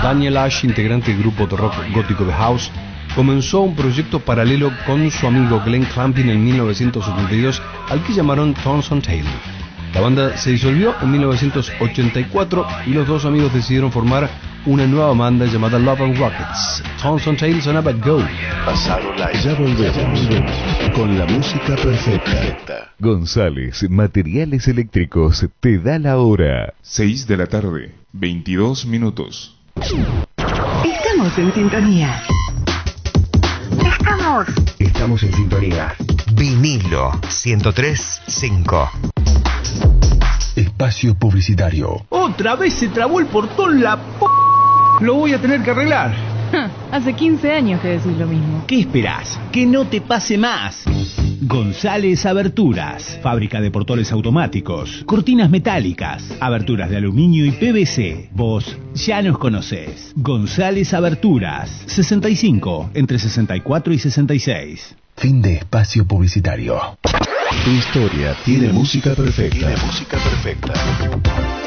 Daniel Ash, integrante del grupo de rock gótico The House, comenzó un proyecto paralelo con su amigo Glenn Clampin en 1972, al que llamaron Thorns on Tail. La banda se disolvió en 1984 y los dos amigos decidieron formar una nueva banda llamada Love and Rockets. Thorns on Tail sonaba Go. Pasaron la... Ya volvemos con la música perfecta. González Materiales Eléctricos te da la hora. 6 de la tarde, 22 minutos. Estamos en sintonía. Estamos en sintonía. Vinilo 103.5. Espacio publicitario. Otra vez se trabó el portón, la p... Lo voy a tener que arreglar. Hace 15 años que decís lo mismo. ¿Qué esperás? Que no te pase más. González Aberturas, fábrica de portones automáticos, cortinas metálicas, aberturas de aluminio y PVC. Vos ya nos conocés. González Aberturas, 65, entre 64 y 66. Fin de espacio publicitario. Tu historia tiene música perfecta.